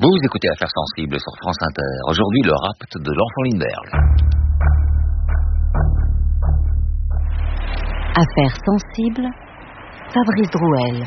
Vous écoutez Affaires sensibles sur France Inter. Aujourd'hui, le rapt de l'enfant Lindbergh. Affaires sensibles, Fabrice Drouel.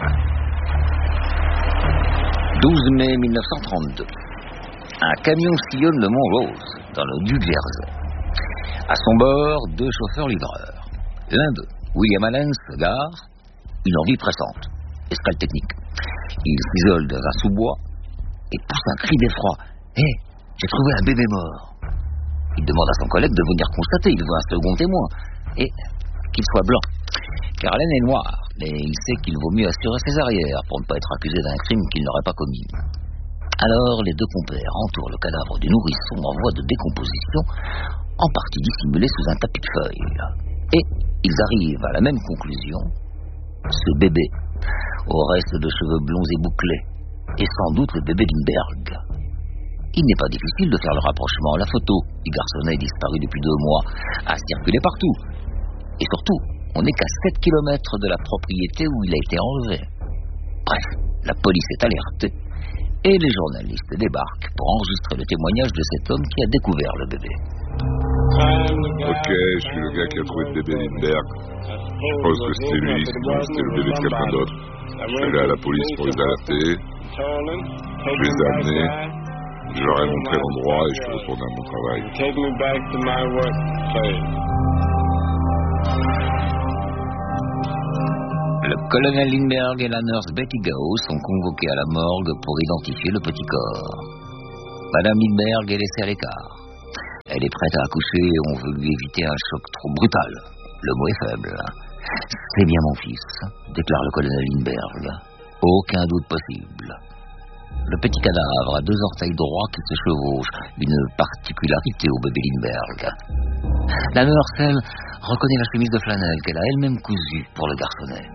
12 mai 1932. Un camion sillonne le Mont Rose, dans le New Jersey. À son bord, 2 chauffeurs-livreurs. L'un d'eux, William Allen, se gare. Une envie pressante. Escale technique. Il s'isole dans un sous-bois et pousse un cri d'effroi. « Hé, j'ai trouvé un bébé mort !» Il demande à son collègue de venir constater. Il veut un second témoin. Et qu'il soit blanc. Car Allen est noir, mais il sait qu'il vaut mieux assurer ses arrières pour ne pas être accusé d'un crime qu'il n'aurait pas commis. Alors, les 2 compères entourent le cadavre du nourrisson en voie de décomposition, en partie dissimulé sous un tapis de feuilles. Et ils arrivent à la même conclusion. Ce bébé, au reste de cheveux blonds et bouclés, est sans doute le bébé Lindbergh. Il n'est pas difficile de faire le rapprochement. La photo du garçonnet disparu depuis 2 mois a circulé partout. Et surtout, on n'est qu'à 7 kilomètres de la propriété où il a été enlevé. Bref, la police est alertée et les journalistes débarquent pour enregistrer le témoignage de cet homme qui a découvert le bébé. Ok, je suis le gars qui a trouvé le bébé Lindbergh. Je pense que c'était lui, sinon c'était le bébé de quelqu'un d'autre. Je suis allé à la police pour les alerter. Je les ai amenés. Je leur ai montré l'endroit et je suis retourné à mon travail. Le colonel Lindbergh et la nurse Betty Gao sont convoqués à la morgue pour identifier le petit corps. Madame Lindbergh est laissée à l'écart. Elle est prête à accoucher et on veut lui éviter un choc trop brutal. Le mot est faible. C'est bien mon fils, déclare le colonel Lindbergh. Aucun doute possible. Le petit cadavre a 2 orteils droits qui se chevauchent, une particularité au bébé Lindbergh. La nurse, elle, reconnaît la chemise de flanelle qu'elle a elle-même cousue pour le garçonnet.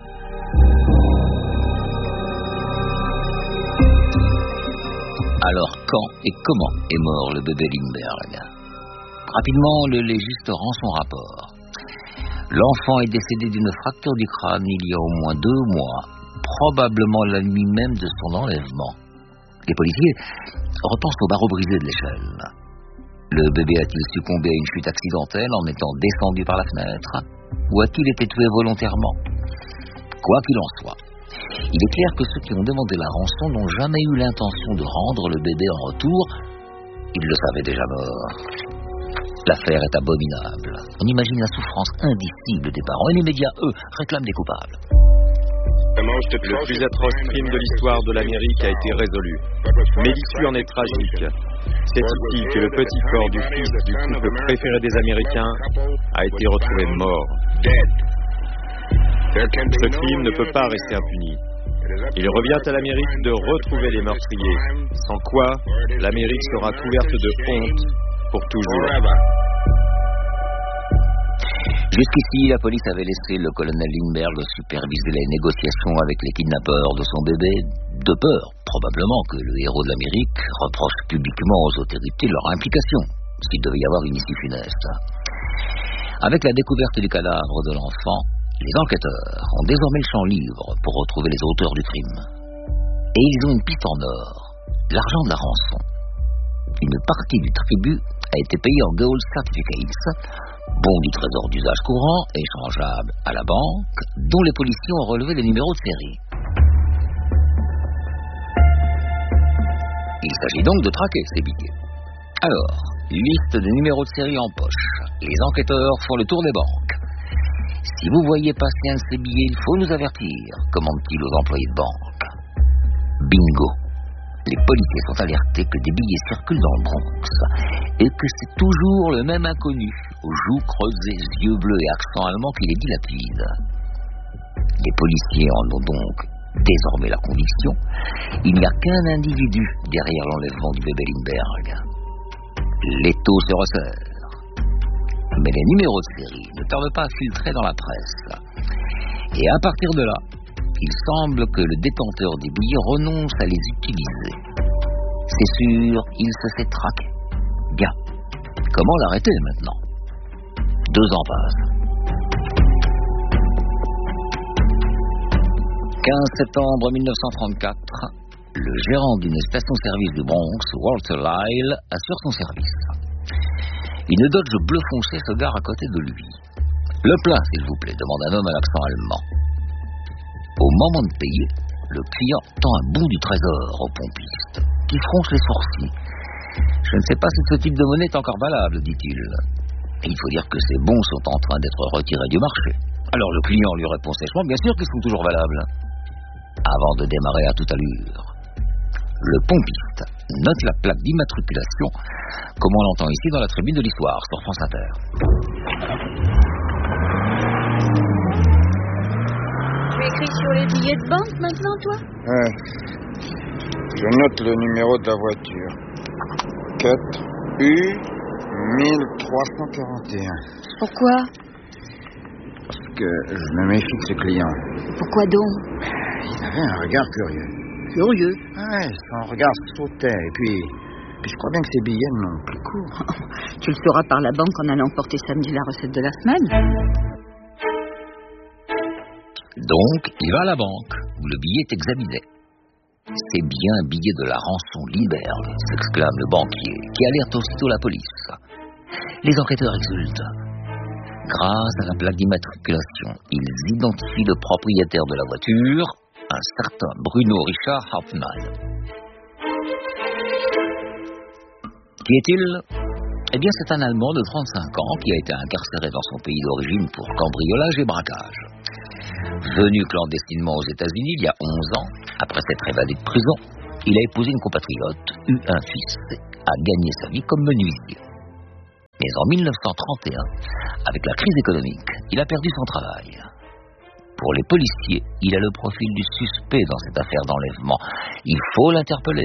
Alors, quand et comment est mort le bébé Lindbergh? Rapidement, le légiste rend son rapport. L'enfant est décédé d'une fracture du crâne il y a au moins 2 mois, probablement la nuit même de son enlèvement. Les policiers repensent au barreau brisé de l'échelle. Le bébé a-t-il succombé à une chute accidentelle en étant descendu par la fenêtre? Ou a-t-il été tué volontairement? Quoi qu'il en soit, il est clair que ceux qui ont demandé la rançon n'ont jamais eu l'intention de rendre le bébé en retour. Ils le savaient déjà mort. L'affaire est abominable. On imagine la souffrance indicible des parents et les médias, eux, réclament des coupables. Le plus atroce crime de l'histoire de l'Amérique a été résolu. Mais l'issue en est tragique. C'est ici que le petit corps du fils du couple préféré des Américains a été retrouvé mort. Ce crime ne peut pas rester impuni. Il revient à l'Amérique de retrouver les meurtriers, sans quoi l'Amérique sera couverte de honte pour toujours. Jusqu'ici, la police avait laissé le colonel Lindbergh superviser les négociations avec les kidnappeurs de son bébé, de peur, probablement, que le héros de l'Amérique reproche publiquement aux autorités leur implication, s'il devait y avoir une issue funeste. Avec la découverte du cadavre de l'enfant, les enquêteurs ont désormais le champ libre pour retrouver les auteurs du crime. Et ils ont une piste en or, l'argent de la rançon. Une partie du tribut a été payée en gold certificates, bons du trésor d'usage courant, échangeables à la banque, dont les policiers ont relevé les numéros de série. Il s'agit donc de traquer ces billets. Alors, liste des numéros de série en poche. Les enquêteurs font le tour des banques. Si vous voyez passer un de ces billets, il faut nous avertir, commande-t-il aux employés de banque. Bingo. Les policiers sont alertés que des billets circulent dans le Bronx et que c'est toujours le même inconnu, aux joues creusées, yeux bleus et accent allemand qui les dilapide. Les policiers en ont donc désormais la conviction, il n'y a qu'un individu derrière l'enlèvement du bébé Lindbergh. L'étau se resserre. Mais les numéros de série ne tardent pas à filtrer dans la presse. Et à partir de là, il semble que le détenteur des billets renonce à les utiliser. C'est sûr, il se fait traquer. Bien. Comment l'arrêter maintenant? 2 ans passent. 15 septembre 1934, le gérant d'une station-service du Bronx, Walter Lyle, assure son service. Une Dodge bleu foncé se gare à côté de lui. Le plein, s'il vous plaît, demande un homme à l'accent allemand. Au moment de payer, le client tend un bout du trésor au pompiste, qui fronce les sourcils. Je ne sais pas si ce type de monnaie est encore valable, dit-il. Il faut dire que ces bons sont en train d'être retirés du marché. Alors le client lui répond sèchement, bien sûr qu'ils sont toujours valables. Avant de démarrer à toute allure, le pompiste note la plaque d'immatriculation, comme on l'entend ici dans la tribune de l'histoire sur France Inter. Tu écris sur les billets de banque maintenant, toi? Ouais. Je note le numéro de la voiture. 4U 1341. Pourquoi? Parce que je me méfie de ce client. Pourquoi donc? Il avait un regard curieux. Curieux. Ouais, son regard sautait. Et puis je crois bien que ses billets n'ont plus cours. Tu le sauras par la banque en allant porter samedi la recette de la semaine. Donc, il va à la banque, où le billet est examiné. C'est bien un billet de la rançon Lindbergh, s'exclame le banquier, qui alerte aussitôt la police. Les enquêteurs exultent. Grâce à la plaque d'immatriculation, ils identifient le propriétaire de la voiture, un certain Bruno Richard Hauptmann. Qui est-il? Eh bien, c'est un Allemand de 35 ans qui a été incarcéré dans son pays d'origine pour cambriolage et braquage. Venu clandestinement aux États-Unis il y a 11 ans, après s'être évadé de prison, il a épousé une compatriote, eu un fils, a gagné sa vie comme menuisier. Mais en 1931, avec la crise économique, il a perdu son travail. Pour les policiers, il a le profil du suspect dans cette affaire d'enlèvement. Il faut l'interpeller.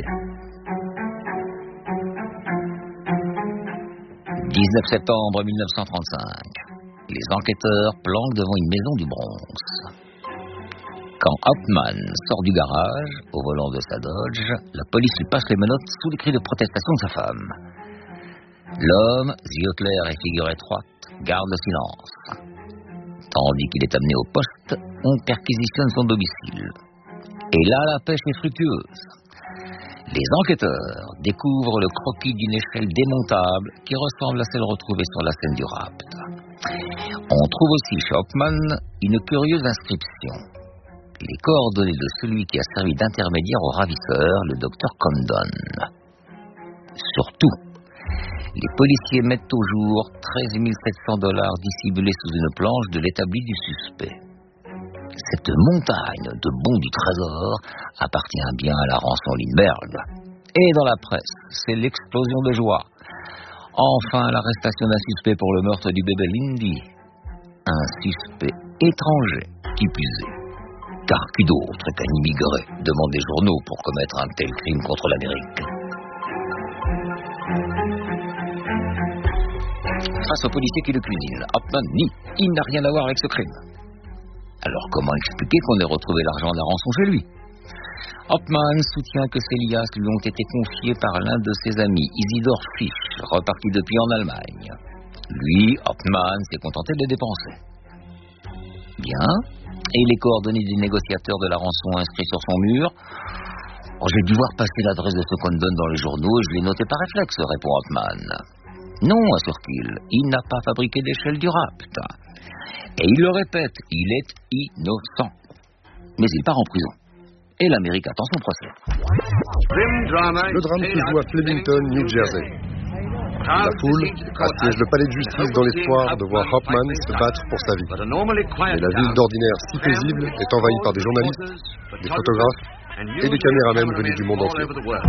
19 septembre 1935. Les enquêteurs planquent devant une maison du Bronx. Quand Hauptmann sort du garage, au volant de sa Dodge, la police lui passe les menottes sous les cris de protestation de sa femme. L'homme, yeux clairs et figure étroite, garde le silence. Tandis qu'il est amené au poste, on perquisitionne son domicile. Et là, la pêche est fructueuse. Les enquêteurs découvrent le croquis d'une échelle démontable qui ressemble à celle retrouvée sur la scène du rapt. On trouve aussi chez Hauptmann une curieuse inscription. Les coordonnées de celui qui a servi d'intermédiaire au ravisseur, le docteur Condon. Surtout, les policiers mettent au jour $13 700 dissimulés sous une planche de l'établi du suspect. Cette montagne de bons du trésor appartient bien à la rançon Lindbergh. Et dans la presse, c'est l'explosion de joie. Enfin, l'arrestation d'un suspect pour le meurtre du bébé Lindy. Un suspect étranger, qui plus est. Car qui d'autre qu'un immigré demande des journaux pour commettre un tel crime contre l'Amérique? Face aux policiers qui le cuisinent, Hauptmann nie. Il n'a rien à voir avec ce crime. Alors comment expliquer qu'on ait retrouvé l'argent de la rançon chez lui? Hauptmann soutient que ces liasses lui ont été confiées par l'un de ses amis, Isidor Fisch, reparti depuis en Allemagne. Lui, Hauptmann, s'est contenté de les dépenser. Bien. Et les coordonnées du négociateur de la rançon inscrit sur son mur? J'ai dû voir passer l'adresse de ce Condon dans les journaux et je l'ai noté par réflexe, répond Hauptmann. Non, assure-t-il, il n'a pas fabriqué d'échelle du rapt. Et il le répète, il est innocent. Mais il part en prison. Et l'Amérique attend son procès. Le drame se joue à Flemington, New Jersey. La foule assiège le palais de justice dans l'espoir de voir Hauptmann se battre pour sa vie. Mais la ville d'ordinaire si paisible est envahie par des journalistes, des photographes et des caméramans venus du monde entier.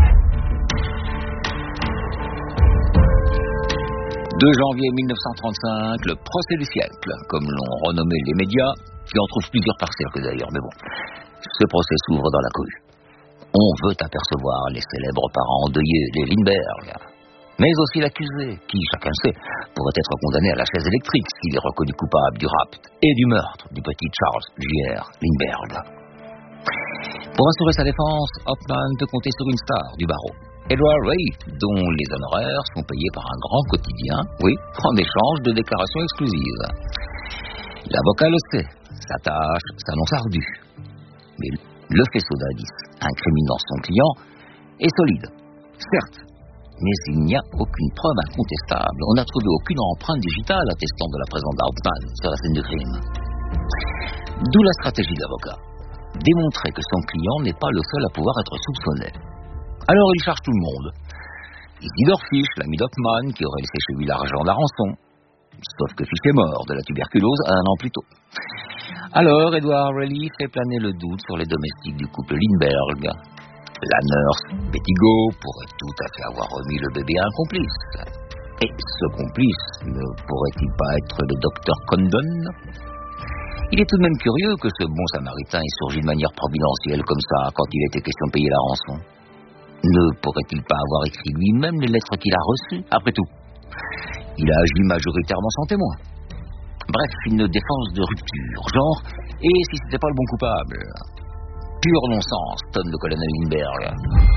2 janvier 1935, le procès du siècle, comme l'ont renommé les médias, qui en trouvent plusieurs par cercle d'ailleurs, mais bon. Ce procès s'ouvre dans la cohue. On veut apercevoir les célèbres parents endeuillés, les Lindbergh. Mais aussi l'accusé, qui, chacun le sait, pourrait être condamné à la chaise électrique s'il est reconnu coupable du rapt et du meurtre du petit Charles J.R. Lindbergh. Pour assurer sa défense, Hauptmann peut compter sur une star du barreau, Edward Reid, dont les honoraires sont payés par un grand quotidien, oui, en échange de déclarations exclusives. L'avocat le sait, sa tâche s'annonce ardue. Mais Le faisceau d'indices incriminant son client est solide, certes, mais il n'y a aucune preuve incontestable. On n'a trouvé aucune empreinte digitale attestant de la présence d'Hauptmann sur la scène du crime. D'où la stratégie de l'avocat. Démontrer que son client n'est pas le seul à pouvoir être soupçonné. Alors il charge tout le monde. Isidore Fish, l'ami d'Hauptmann, qui aurait laissé chez lui l'argent de la rançon. Sauf que Fish est mort de la tuberculose 1 an plus tôt. Alors Edward Reilly fait planer le doute sur les domestiques du couple Lindbergh. La nurse Betty Go pourrait tout à fait avoir remis le bébé à un complice. Et ce complice ne pourrait-il pas être le docteur Condon? Il est tout de même curieux que ce bon samaritain ait surgi de manière providentielle comme ça quand il était question de payer la rançon. Ne pourrait-il pas avoir écrit lui-même les lettres qu'il a reçues? Après tout, il a agi majoritairement sans témoin. Bref, une défense de rupture, genre, et si c'était pas le bon coupable? Pur non-sens, tonne le colonel Lindbergh.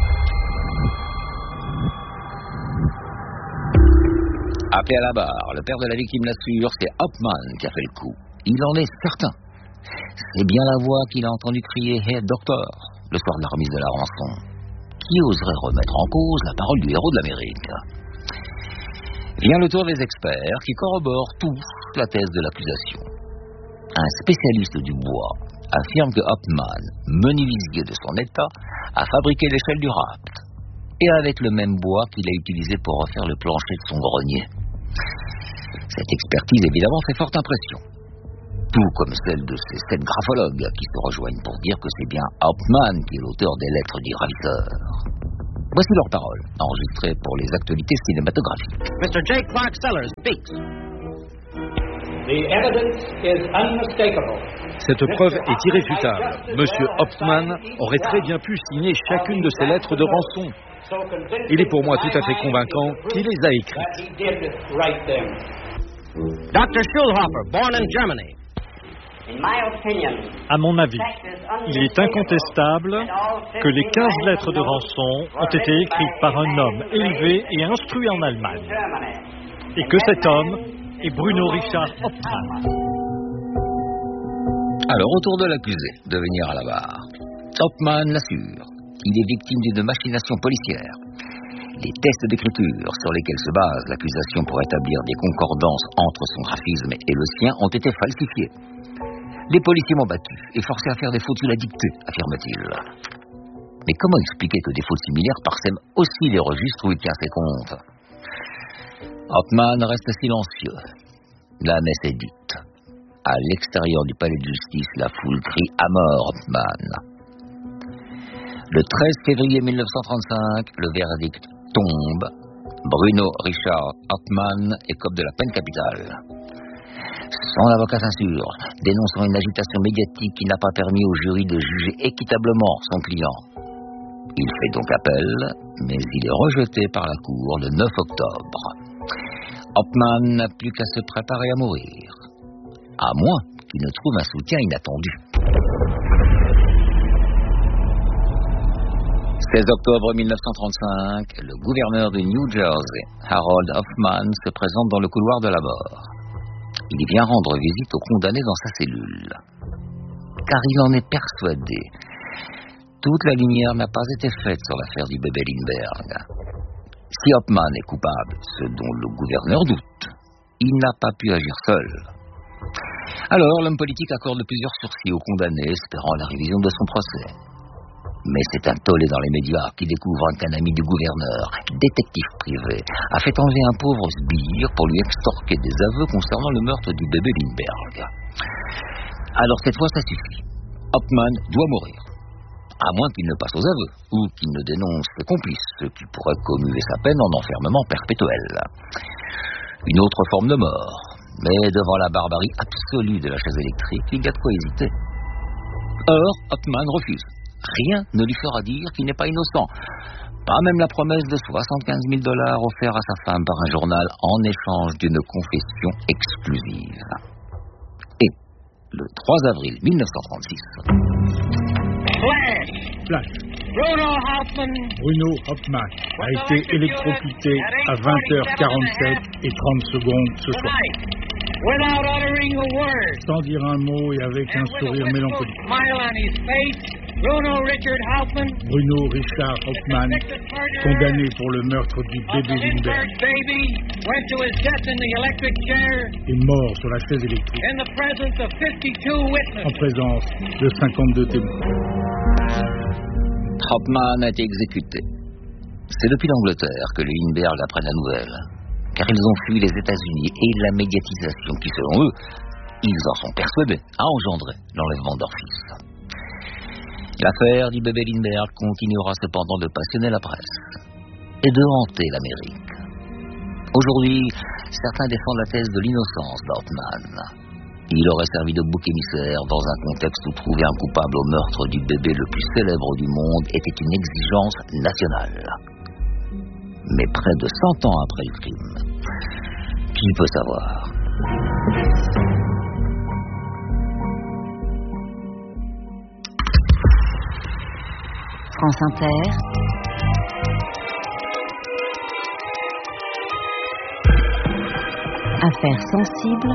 Appelé à la barre, le père de la victime l'assure, c'est Hauptmann qui a fait le coup. Il en est certain. C'est bien la voix qu'il a entendu crier « Hey, docteur !» le soir de la remise de la rançon. Qui oserait remettre en cause la parole du héros de l'Amérique? Vient le tour des experts qui corroborent tous la thèse de l'accusation. Un spécialiste du bois affirme que Hauptmann, menuisier de son état, a fabriqué l'échelle du rapt, et avec le même bois qu'il a utilisé pour refaire le plancher de son grenier. Cette expertise évidemment fait forte impression, tout comme celle de ces 7 graphologues qui se rejoignent pour dire que c'est bien Hauptmann qui est l'auteur des lettres du ravisseur. Voici leurs paroles, enregistrées pour les actualités cinématographiques. Mr. J. Clark Sellers speaks. The evidence is unmistakable. Cette preuve est irréfutable. Monsieur Hauptmann aurait très bien pu signer chacune de ces lettres de rançon. Il est pour moi tout à fait convaincant qu'il les a écrites. Dr. Schulhofer, born in Germany. À mon avis, il est incontestable que les 15 lettres de rançon ont été écrites par un homme élevé et instruit en Allemagne, et que cet homme est Bruno Richard Hauptmann. Alors, au tour de l'accusé de venir à la barre. Hauptmann l'assure, il est victime d'une machination policière. Les tests d'écriture sur lesquels se base l'accusation pour établir des concordances entre son graphisme et le sien ont été falsifiés. Les policiers m'ont battu et forcé à faire des fautes sous la dictée, affirme-t-il. Mais comment expliquer que des fautes similaires parsèment aussi les registres où il tient ses comptes? Hauptmann reste silencieux. La messe est dite. À l'extérieur du palais de justice, la foule crie à mort Hauptmann. Le 13 février 1935, le verdict tombe. Bruno Richard Hauptmann écope de la peine capitale. Son avocat s'insurge, dénonçant une agitation médiatique qui n'a pas permis au jury de juger équitablement son client. Il fait donc appel, mais il est rejeté par la cour le 9 octobre. Hauptmann n'a plus qu'à se préparer à mourir, à moins qu'il ne trouve un soutien inattendu. 16 octobre 1935, le gouverneur de New Jersey, Harold Hauptmann, se présente dans le couloir de la mort. Il vient rendre visite aux condamnés dans sa cellule. Car il en est persuadé. Toute la lumière n'a pas été faite sur l'affaire du bébé Lindbergh. Si Hauptmann est coupable, ce dont le gouverneur doute, il n'a pas pu agir seul. Alors, l'homme politique accorde plusieurs sursis aux condamnés, espérant la révision de son procès. Mais c'est un tollé dans les médias qui découvre qu'un ami du gouverneur, détective privé, a fait enlever un pauvre sbire pour lui extorquer des aveux concernant le meurtre du bébé Lindbergh. Alors cette fois, ça suffit. Hauptmann doit mourir. À moins qu'il ne passe aux aveux, ou qu'il ne dénonce ses complices, ce qui pourrait commuer sa peine en enfermement perpétuel. Une autre forme de mort. Mais devant la barbarie absolue de la chaise électrique, il y a de quoi hésiter. Or, Hauptmann refuse. Rien ne lui fera dire qu'il n'est pas innocent. Pas même la promesse de $75 000 offert à sa femme par un journal en échange d'une confession exclusive. Et, le 3 avril 1936... Flash. Bruno Hauptmann a été électrocuté à 20h47 et 30 secondes ce soir. Sans dire un mot et avec un sourire mélancolique. Bruno Richard Hauptmann, condamné pour le meurtre du bébé Lindbergh, est mort sur la chaise électrique en présence de 52 témoins. Hauptmann a été exécuté. C'est depuis l'Angleterre que les Lindbergh apprennent la nouvelle, car ils ont fui les États-Unis et la médiatisation qui, selon eux, ils en sont persuadés, a engendré l'enlèvement de leur fils. L'affaire du bébé Lindbergh continuera cependant de passionner la presse et de hanter l'Amérique. Aujourd'hui, certains défendent la thèse de l'innocence d'Hauptmann. Il aurait servi de bouc émissaire dans un contexte où trouver un coupable au meurtre du bébé le plus célèbre du monde était une exigence nationale. Mais près de 100 ans après le crime, qui peut savoir ? France Inter. Affaires sensibles.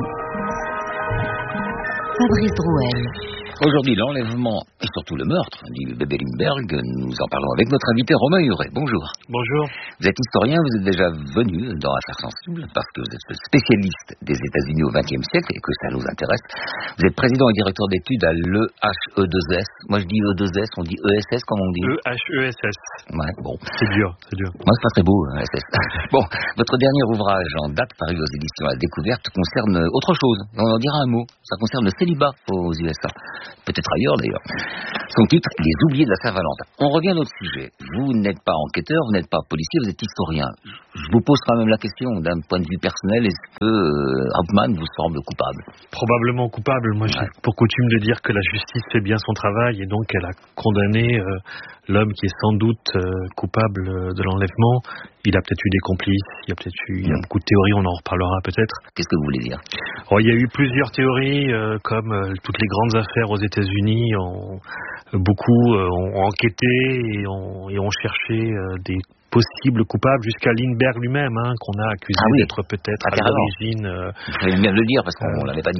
Fabrice Drouel. Aujourd'hui, l'enlèvement et surtout le meurtre du bébé Lindbergh, nous en parlons avec notre invité Romain Huret. Bonjour. Bonjour. Vous êtes historien, vous êtes déjà venu dans Affaires sensibles parce que vous êtes spécialiste des États-Unis au XXe siècle et que ça nous intéresse. Vous êtes président et directeur d'études à l'EHE2S. Moi je dis E2S, on dit ESS, comment on dit EHESS. Ouais, bon. C'est dur. Moi c'est pas très beau, ESS. Bon, votre dernier ouvrage en date, paru aux éditions La Découverte, concerne autre chose. On en dira un mot. Ça concerne le célibat aux USA. Peut-être ailleurs d'ailleurs. Son titre, Les oubliés de la Saint-Valentin. On revient à notre sujet. Vous n'êtes pas enquêteur, vous n'êtes pas policier, vous êtes historien. Je vous pose quand même la question, d'un point de vue personnel, est-ce que Hauptmann vous semble coupable ? Probablement coupable. Moi, j'ai pour coutume de dire que la justice fait bien son travail et donc elle a condamné l'homme qui est sans doute coupable de l'enlèvement. Il a peut-être eu des complices, il y a beaucoup de théories, on en reparlera peut-être. Qu'est-ce que vous voulez dire ? Il y a eu plusieurs théories, comme toutes les grandes affaires aux États-Unis, beaucoup ont enquêté et ont cherché des possible coupable jusqu'à Lindbergh lui-même, qu'on a accusé d'être peut-être à l'origine. Vous pouvez bien le dire parce qu'on l'avait pas dit.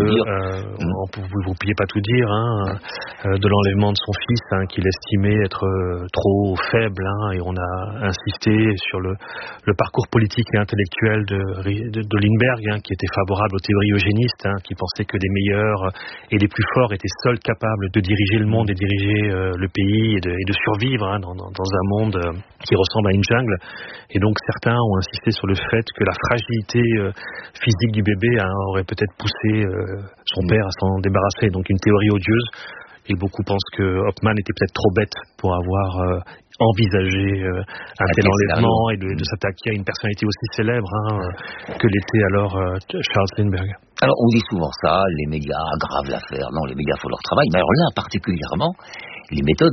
Vous ne pouviez pas tout dire, de l'enlèvement de son fils, qu'il estimait être trop faible, et on a insisté sur le parcours politique et intellectuel de Lindbergh, qui était favorable aux théories eugénistes, qui pensait que les meilleurs et les plus forts étaient seuls capables de diriger le monde et diriger le pays et de survivre dans un monde qui ressemble à une jungle. Et donc certains ont insisté sur le fait que la fragilité physique du bébé aurait peut-être poussé son père à s'en débarrasser. Donc une théorie odieuse. Et beaucoup pensent que Hauptmann était peut-être trop bête pour avoir envisagé un tel enlèvement et de s'attaquer à une personnalité aussi célèbre que l'était alors Charles Lindbergh. Alors on dit souvent ça, les médias aggravent l'affaire. Non, les médias font leur travail. Mais alors là particulièrement, les méthodes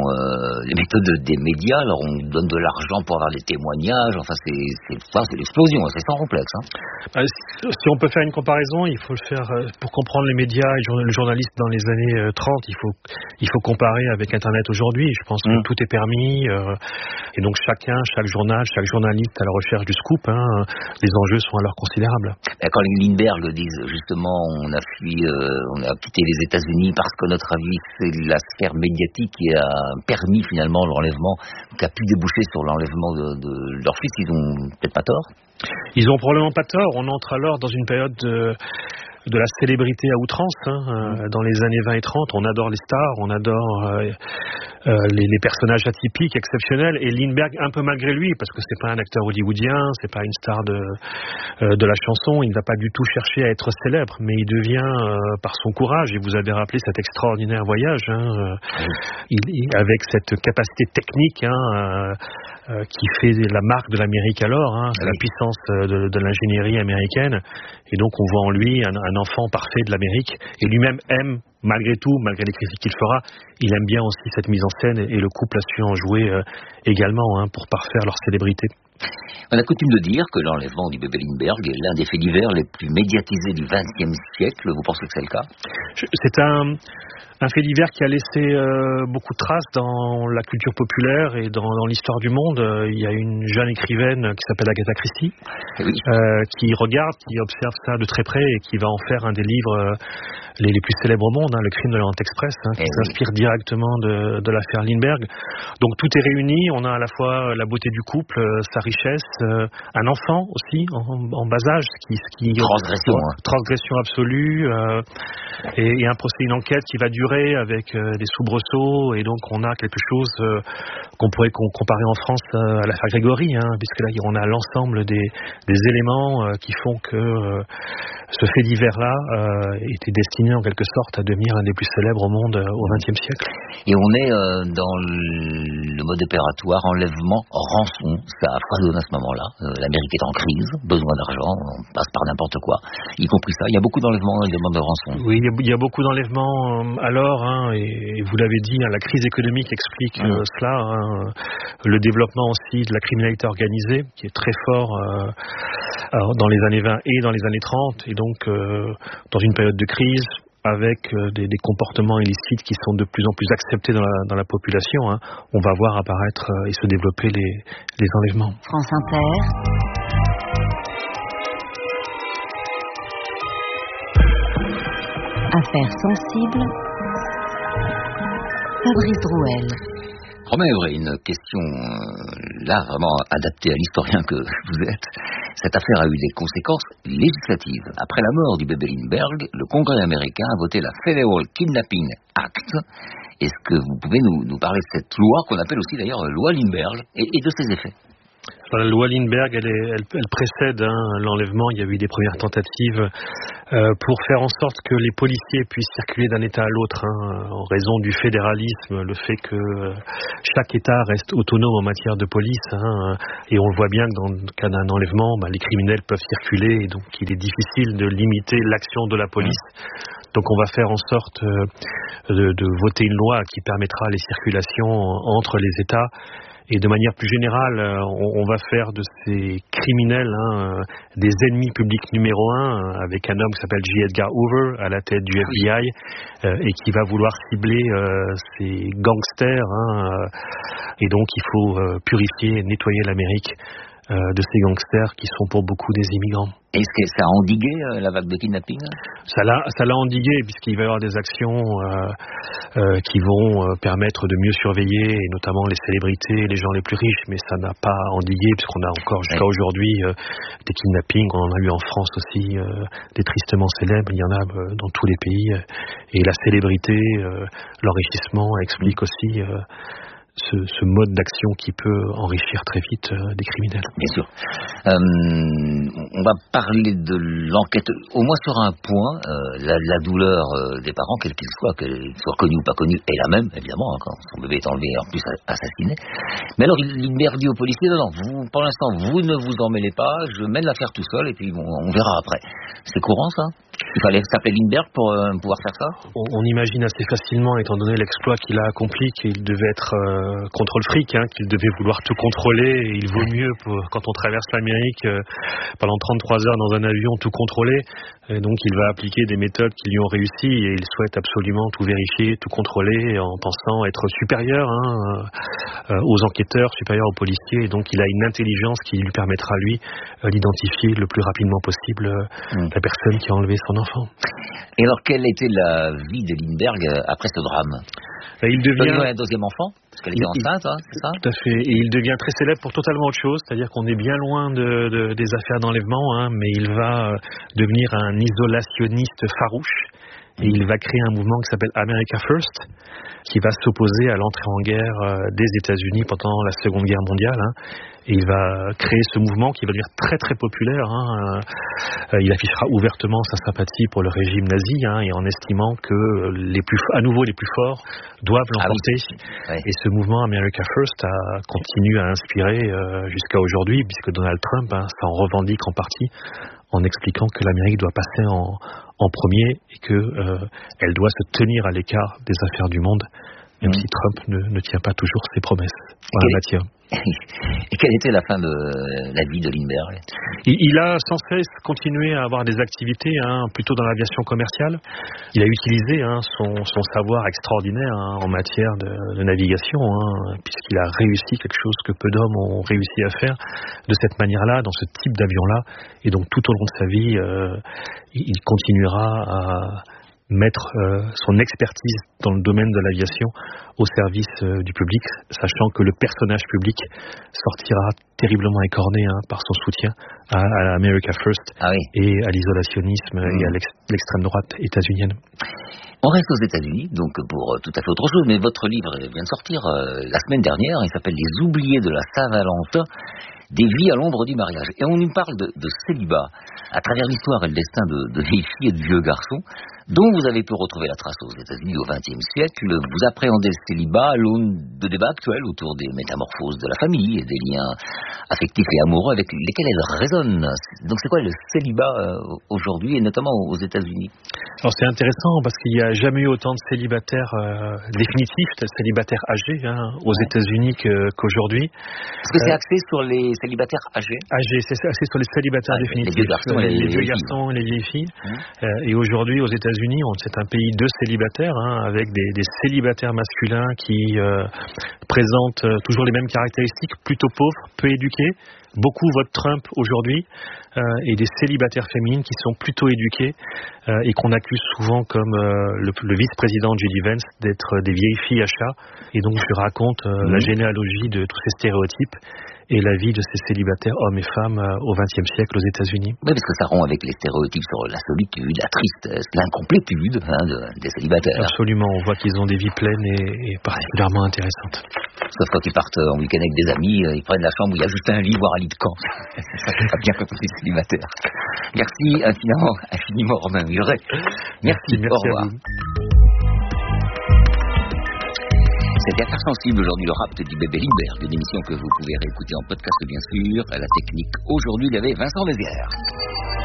des médias. Alors on donne de l'argent pour avoir des témoignages. Enfin c'est l'explosion, c'est sans complexe. Si on peut faire une comparaison, il faut le faire pour comprendre les médias et le journaliste dans les années 30. Il faut comparer avec Internet aujourd'hui. Je pense que tout est permis et donc chaque journal, chaque journaliste à la recherche du scoop. Les enjeux sont alors considérables. Quand les Lindbergh disent justement on a quitté les États-Unis parce que notre avis c'est la sphère médiatique qui a permis finalement l'enlèvement, qui a pu déboucher sur l'enlèvement de leur fils, ils ont peut-être pas tort. Ils ont probablement pas tort. On entre alors dans une période de la célébrité à outrance. Dans les années 20 et 30, on adore les stars, on adore les personnages atypiques, exceptionnels, et Lindbergh un peu malgré lui, parce que c'est pas un acteur hollywoodien, c'est pas une star de la chanson, il ne va pas du tout chercher à être célèbre, mais il devient par son courage, et vous avez rappelé cet extraordinaire voyage, avec cette capacité technique qui fait la marque de l'Amérique alors, la puissance de l'ingénierie américaine, et donc on voit en lui un enfant parfait de l'Amérique, et lui-même aime, malgré tout, malgré les critiques qu'il fera, il aime bien aussi cette mise en scène, et le couple a su en jouer également pour parfaire leur célébrité. On a coutume de dire que l'enlèvement du bébé Lindbergh est l'un des faits divers les plus médiatisés du XXe siècle. Vous pensez que c'est le cas? C'est un fait divers qui a laissé beaucoup de traces dans la culture populaire et dans l'histoire du monde. Il y a une jeune écrivaine qui s'appelle Agatha Christie, qui regarde, qui observe ça de très près et qui va en faire un des livres les plus célèbres au monde, Le Crime de l'Orient Express, qui s'inspire directement de l'affaire Lindbergh. Donc tout est réuni. On a à la fois la beauté du couple, sa richesse, un enfant aussi en bas âge, transgression absolue, et un procès, une enquête qui va durer avec des soubresauts, et donc on a quelque chose qu'on pourrait comparer en France à l'affaire Grégory, puisque là on a l'ensemble des éléments qui font que ce fait divers-là était destiné en quelque sorte à devenir un des plus célèbres au monde au XXe siècle. Et on est dans le mode opératoire enlèvement, rançon. Ça foisonne à ce moment-là. L'Amérique est en crise, besoin d'argent, on passe par n'importe quoi, y compris ça. Il y a beaucoup d'enlèvements et de demandes de rançon. Oui, il y a beaucoup d'enlèvements alors, et vous l'avez dit, la crise économique explique cela. Le développement aussi de la criminalité organisée, qui est très fort dans les années 20 et dans les années 30, et donc dans une période de crise, avec des comportements illicites qui sont de plus en plus acceptés dans la population, on va voir apparaître et se développer les enlèvements. France Inter. Affaires sensibles. Fabrice Drouel. Romain Évray, une question là vraiment adaptée à l'historien que vous êtes. Cette affaire a eu des conséquences législatives. Après la mort du bébé Lindbergh, le Congrès américain a voté la Federal Kidnapping Act. Est-ce que vous pouvez nous parler de cette loi, qu'on appelle aussi d'ailleurs loi Lindbergh, et de ses effets? La loi Lindbergh, elle précède l'enlèvement. Il y a eu des premières tentatives pour faire en sorte que les policiers puissent circuler d'un État à l'autre, en raison du fédéralisme, le fait que chaque État reste autonome en matière de police, et on le voit bien que dans le cas d'un enlèvement, les criminels peuvent circuler, et donc il est difficile de limiter l'action de la police. Donc on va faire en sorte de voter une loi qui permettra les circulations entre les États. Et de manière plus générale, on va faire de ces criminels des ennemis publics numéro 1, avec un homme qui s'appelle J. Edgar Hoover à la tête du FBI, et qui va vouloir cibler ces gangsters. Et donc il faut purifier, nettoyer l'Amérique de ces gangsters qui sont pour beaucoup des immigrants. Est-ce que ça a endigué la vague de kidnapping? Ça l'a endigué, puisqu'il va y avoir des actions qui vont permettre de mieux surveiller, et notamment les célébrités, les gens les plus riches, mais ça n'a pas endigué, puisqu'on a encore jusqu'à aujourd'hui des kidnappings. On en a eu en France aussi, des tristement célèbres. Il y en a dans tous les pays, et la célébrité, l'enrichissement explique aussi ce mode d'action qui peut enrichir très vite des criminels. Bien sûr. On va parler de l'enquête, au moins sur un point. La douleur des parents, quel qu'il soit, qu'ils soient connus ou pas connus, est la même, évidemment, quand son bébé est enlevé et en plus assassiné. Mais alors, Lindbergh dit aux policiers, non, vous, pour l'instant, vous ne vous en mêlez pas, je mène l'affaire tout seul, et puis on verra après. C'est courant, ça? Il fallait s'appeler Lindbergh pour pouvoir faire ça? On imagine assez facilement, étant donné l'exploit qu'il a accompli, qu'il devait être contre le fric, qu'il devait vouloir tout contrôler, et il vaut mieux, quand on traverse l'Amérique, pendant 33 heures dans un avion, tout contrôler. Et donc il va appliquer des méthodes qui lui ont réussi, et il souhaite absolument tout vérifier, tout contrôler, en pensant être supérieur aux enquêteurs, supérieur aux policiers, et donc il a une intelligence qui lui permettra, lui, d'identifier le plus rapidement possible la personne qui a enlevé son enfant. Et alors, quelle était la vie de Lindbergh après ce drame? Il devient un deuxième enfant, parce qu'elle était enceinte, c'est ça? Tout à fait. Et il devient très célèbre pour totalement autre chose, c'est-à-dire qu'on est bien loin des affaires d'enlèvement, mais il va devenir un isolationniste farouche, et il va créer un mouvement qui s'appelle America First, qui va s'opposer à l'entrée en guerre des États-Unis pendant la Seconde Guerre mondiale. Et il va créer ce mouvement qui va devenir très très populaire. Il affichera ouvertement sa sympathie pour le régime nazi, et en estimant que à nouveau les plus forts doivent l'emporter. Et ce mouvement America First continue à inspirer jusqu'à aujourd'hui, puisque Donald Trump s'en revendique en partie, en expliquant que l'Amérique doit passer en premier, et qu'elle doit se tenir à l'écart des affaires du monde, même si Trump ne tient pas toujours ses promesses en la matière. Et quelle était la fin de la vie de Lindbergh? Il a sans cesse continué à avoir des activités, plutôt dans l'aviation commerciale. Il a utilisé son savoir extraordinaire en matière de navigation, puisqu'il a réussi quelque chose que peu d'hommes ont réussi à faire de cette manière-là, dans ce type d'avion-là. Et donc tout au long de sa vie, il continuera à mettre son expertise dans le domaine de l'aviation au service du public, sachant que le personnage public sortira terriblement écorné par son soutien à l'America First et à l'isolationnisme et à l'extrême droite états-unienne. On reste aux États-Unis, donc pour tout à fait autre chose, mais votre livre vient de sortir la semaine dernière, il s'appelle Les oubliés de la Saint-Valentin, des vies à l'ombre du mariage. Et on nous parle de célibat à travers l'histoire et le destin de vieilles filles et de vieux garçons, dont vous avez pu retrouver la trace aux États-Unis au XXe siècle. Vous appréhendez le célibat à l'aune de débats actuels autour des métamorphoses de la famille et des liens affectifs et amoureux avec lesquels elle résonne. Donc c'est quoi le célibat aujourd'hui, et notamment aux États-Unis? Alors c'est intéressant parce qu'il n'y a jamais eu autant de célibataires définitifs, de célibataires âgés aux États-Unis qu'aujourd'hui. Est-ce que c'est axé sur les célibataires âgés? C'est axé sur les célibataires définitifs, les vieux garçons et les vieilles filles. Et aujourd'hui aux États-Unis, c'est un pays de célibataires, avec des célibataires masculins qui présentent toujours les mêmes caractéristiques, plutôt pauvres, peu éduqués. Beaucoup votent Trump aujourd'hui, et des célibataires féminines qui sont plutôt éduquées et qu'on accuse souvent comme le vice-président J.D. Vance d'être des vieilles filles à chat. Et donc je raconte la généalogie de tous ces stéréotypes et la vie de ces célibataires hommes et femmes au XXe siècle aux États-Unis. Oui, parce que ça rompt avec les stéréotypes sur la solitude, la tristesse, l'incomplétude des célibataires. Absolument, on voit qu'ils ont des vies pleines et particulièrement intéressantes. Sauf quand ils partent en week-end avec des amis, ils prennent la chambre où il y a juste un lit, voire un lit de camp. Ça c'est pas bien quand on est célibataire. Merci infiniment Romain Muret. Merci, au revoir. C'était Affaires sensibles aujourd'hui, le rapt du bébé Lindbergh, une émission que vous pouvez réécouter en podcast bien sûr. À la technique, aujourd'hui, il y avait Vincent Mézières.